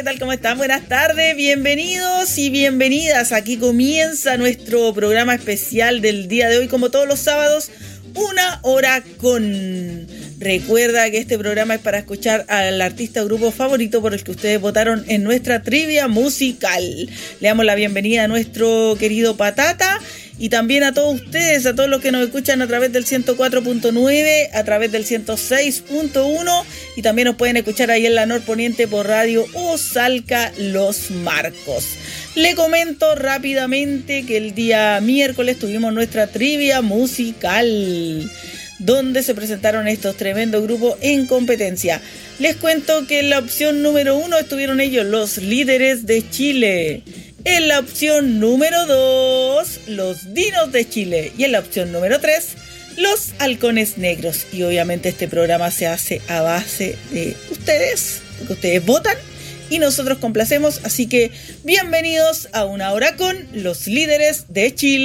tal? ¿Cómo están? Buenas tardes, bienvenidos y bienvenidas. Aquí comienza nuestro programa especial del día de hoy, como todos los sábados, Una Hora Con. Recuerda que este programa es para escuchar al artista o grupo favorito por el que ustedes votaron en nuestra trivia musical. Le damos la bienvenida a nuestro querido Patata y también a todos ustedes, a todos los que nos escuchan a través del 104.9, a través del 106.1 y también nos pueden escuchar ahí en la Norponiente por Radio Salca Los Marcos. Le comento rápidamente que el día miércoles tuvimos nuestra trivia musical, donde se presentaron estos tremendos grupos en competencia. Les cuento que en la opción número 1 estuvieron ellos, Los Líderes de Chile. En la opción número 2, Los Dinos de Chile. Y en la opción número 3, Los Halcones Negros. Y obviamente este programa se hace a base de ustedes, porque ustedes votan y nosotros complacemos. Así que bienvenidos a Una Hora Con Los Líderes de Chile.